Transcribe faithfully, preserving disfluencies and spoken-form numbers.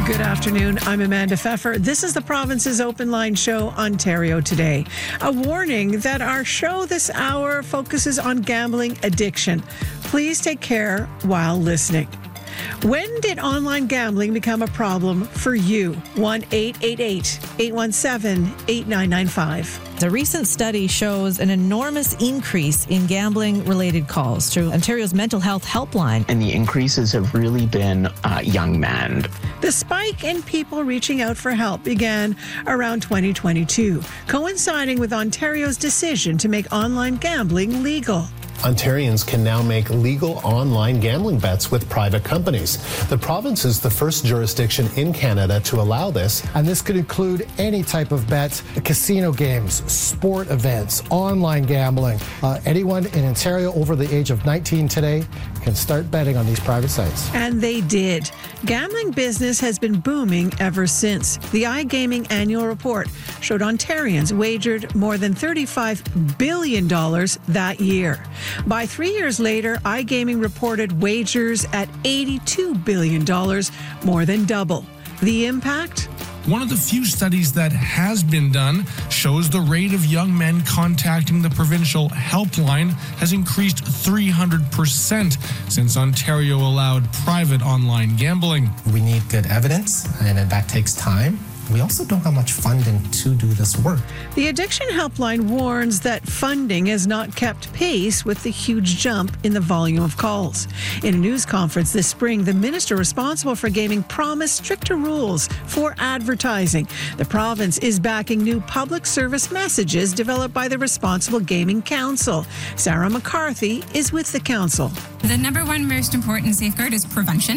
Good afternoon. I'm Amanda Pfeffer. This is the province's Open Line Show, Ontario Today. A warning that our show this hour focuses on gambling addiction. Please take care while listening. When did online gambling become a problem for you? one eight eight eight, eight one seven, eight nine nine five. A recent study shows an enormous increase in gambling-related calls through Ontario's mental health helpline. And the increases have really been uh, young men. The spike in people reaching out for help began around twenty twenty-two, coinciding with Ontario's decision to make online gambling legal. Ontarians can now make legal online gambling bets with private companies. The province is the first jurisdiction in Canada to allow this. And this could include any type of bet, casino games, sport events, online gambling. Uh, anyone in Ontario over the age of nineteen today can start betting on these private sites. And they did. Gambling business has been booming ever since. The iGaming annual report showed Ontarians wagered more than thirty-five billion dollars that year. By three years later, iGaming reported wagers at eighty-two billion dollars, more than double. The impact? One of the few studies that has been done shows the rate of young men contacting the provincial helpline has increased three hundred percent since Ontario allowed private online gambling. We need good evidence, and that takes time. We also don't have much funding to do this work. The Addiction Helpline warns that funding has not kept pace with the huge jump in the volume of calls. In a news conference this spring, the minister responsible for gaming promised stricter rules for advertising. The province is backing new public service messages developed by the Responsible Gaming Council. Sarah McCarthy is with the council. The number one most important safeguard is prevention.